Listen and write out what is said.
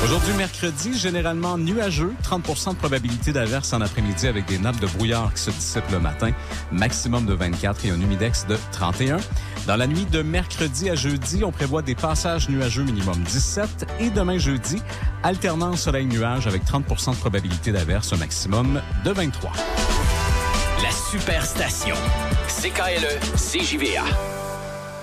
Aujourd'hui, mercredi, généralement nuageux, 30% de probabilité d'averse en après-midi avec des nappes de brouillard qui se dissipent le matin, maximum de 24 et un humidex de 31. Dans la nuit de mercredi à jeudi, on prévoit des passages nuageux minimum 17 et demain jeudi, alternance soleil-nuage avec 30% de probabilité d'averse, un maximum de 23. La Superstation. CKLE, CJVA.